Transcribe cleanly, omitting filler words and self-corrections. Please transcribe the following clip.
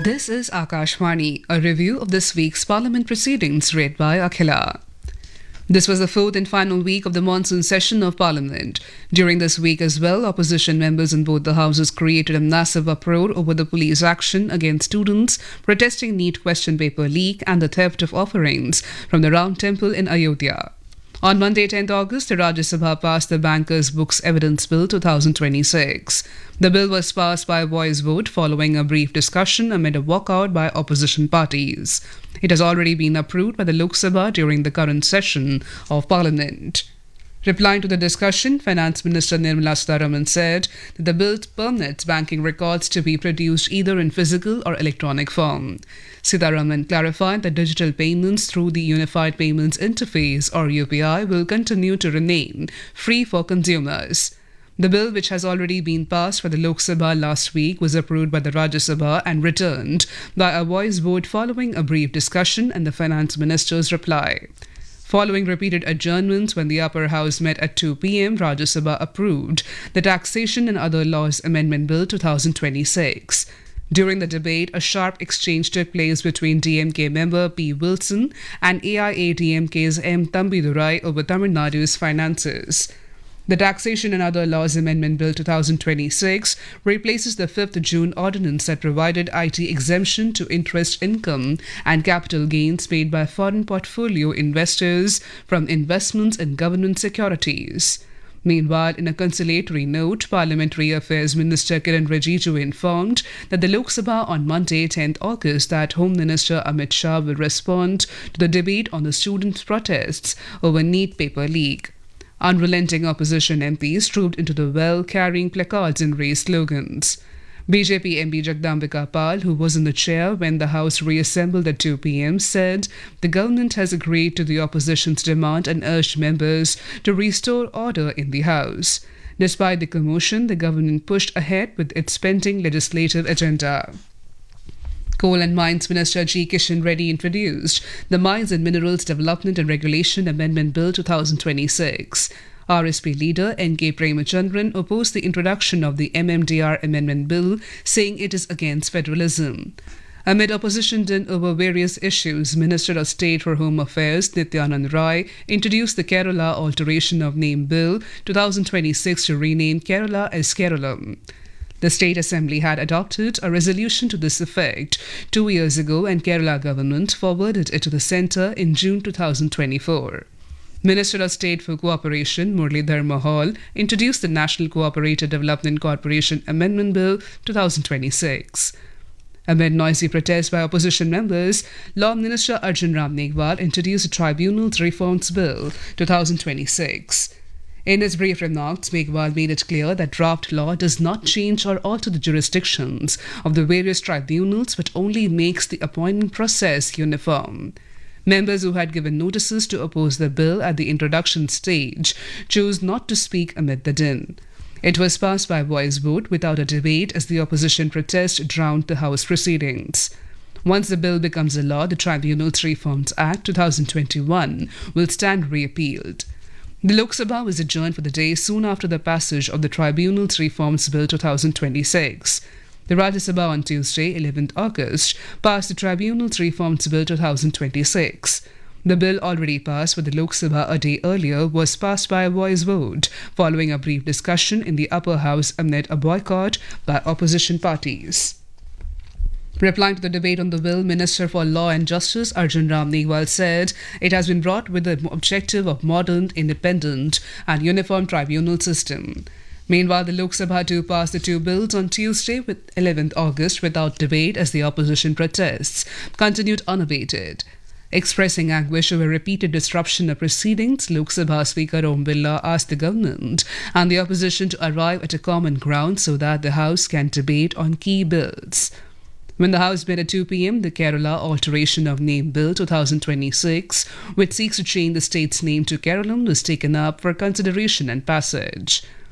This is Akashvani, a review of this week's Parliament proceedings read by Akhila. This was the fourth and final week of the monsoon session of Parliament. During this week as well, opposition members in both the houses created a massive uproar over the police action against students protesting NEET question paper leak and the theft of offerings from the Round Temple in Ayodhya. On Monday, 10th August, the Rajya Sabha passed the Bankers' Books Evidence Bill 2026. The bill was passed by a voice vote following a brief discussion amid a walkout by opposition parties. It has already been approved by the Lok Sabha during the current session of Parliament. Replying to the discussion, Finance Minister Nirmala Sitharaman said that the bill permits banking records to be produced either in physical or electronic form. Sitharaman clarified that digital payments through the Unified Payments Interface or UPI will continue to remain free for consumers. The bill, which has already been passed by the Lok Sabha last week, was approved by the Rajya Sabha and returned by a voice vote following a brief discussion and the Finance Minister's reply. Following repeated adjournments when the upper house met at 2 p.m., Rajya Sabha approved the Taxation and Other Laws Amendment Bill 2026. During the debate, a sharp exchange took place between DMK member P. Wilson and AIADMK's M. Thambidurai over Tamil Nadu's finances. The Taxation and Other Laws Amendment Bill 2026 replaces the 5th June ordinance that provided IT exemption to interest income and capital gains paid by foreign portfolio investors from investments in government securities. Meanwhile, in a conciliatory note, Parliamentary Affairs Minister Kiran Rijiju informed that the Lok Sabha on Monday, 10th August, that Home Minister Amit Shah will respond to the debate on the student protests over NEET paper leak. Unrelenting opposition MPs trooped into the well carrying placards and raised slogans. BJP MP Jagdambika Pal, who was in the chair when the House reassembled at 2 p.m., said the government has agreed to the opposition's demand and urged members to restore order in the House. Despite the commotion, the government pushed ahead with its pending legislative agenda. Coal and Mines Minister G. Kishan Reddy introduced the Mines and Minerals Development and Regulation Amendment Bill 2026. RSP leader N.K. Premachandran opposed the introduction of the MMDR Amendment Bill, saying it is against federalism. Amid opposition din over various issues, Minister of State for Home Affairs Nityanand Rai introduced the Kerala Alteration of Name Bill 2026 to rename Kerala as Keralam. The State Assembly had adopted a resolution to this effect 2 years ago, and Kerala government forwarded it to the centre in June 2024. Minister of State for Cooperation Muralidhar Mohol introduced the National Cooperative Development Corporation Amendment Bill 2026. Amid noisy protests by opposition members, Law Minister Arjun Ram Meghwal introduced the Tribunals Reforms Bill 2026. In his brief remarks, Meghwal made it clear that draft law does not change or alter the jurisdictions of the various tribunals but only makes the appointment process uniform. Members who had given notices to oppose the bill at the introduction stage chose not to speak amid the din. It was passed by voice vote without a debate as the opposition protest drowned the House proceedings. Once the bill becomes a law, the Tribunals Reforms Act 2021 will stand reappealed. The Lok Sabha was adjourned for the day soon after the passage of the Tribunals Reforms Bill 2026. The Rajya Sabha on Tuesday, 11th August, passed the Tribunals Reforms Bill 2026. The bill, already passed with the Lok Sabha a day earlier, was passed by a voice vote following a brief discussion in the upper house amid a boycott by opposition parties. Replying to the debate on the bill, Minister for Law and Justice Arjun Ram Meghwal said it has been brought with the objective of modern, independent and uniform tribunal system. Meanwhile, the Lok Sabha too passed the two bills on Tuesday, 11th August, without debate as the opposition protests continued unabated. Expressing anguish over repeated disruption of proceedings, Lok Sabha Speaker Om Birla asked the government and the opposition to arrive at a common ground so that the House can debate on key bills. When the House met at 2 p.m., the Kerala Alteration of Name Bill 2026, which seeks to change the state's name to Keralam, was taken up for consideration and passage.